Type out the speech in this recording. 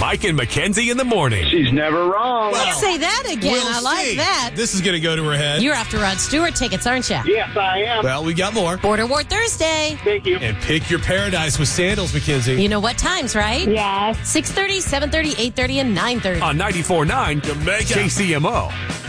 Mike and Mackenzie in the morning. She's never wrong. Let's say that again. We'll I like see. that. This is going to go to her head. You're after Rod Stewart tickets, aren't you? Yes, I am. Well, we got more. Border War Thursday. Thank you. And pick your paradise with sandals, Mackenzie. You know what times, right? Yes. 6:30, 7:30, 8:30, and 9:30. On 94.9 Jamaica. KCMO.